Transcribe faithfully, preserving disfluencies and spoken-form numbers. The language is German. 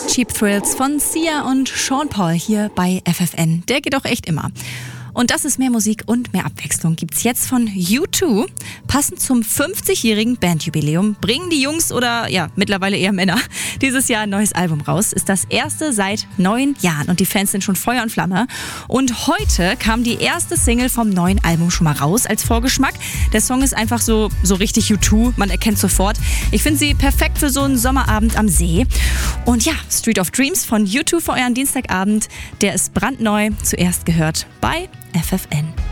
Cheap Thrills von Sia und Sean Paul hier bei F F N. Der geht auch echt immer. Und das ist mehr Musik und mehr Abwechslung. Gibt's jetzt von U zwei. Passend zum fünfzigjährigen Bandjubiläum bringen die Jungs oder ja, mittlerweile eher Männer dieses Jahr ein neues Album raus. Ist das erste seit neun Jahren und die Fans sind schon Feuer und Flamme. Und heute kam die erste Single vom neuen Album schon mal raus als Vorgeschmack. Der Song ist einfach so, so richtig U zwei. Man erkennt sofort. Ich finde sie perfekt für so einen Sommerabend am See. Und ja, Street of Dreams von U zwei für euren Dienstagabend. Der ist brandneu. Zuerst gehört bei F F N.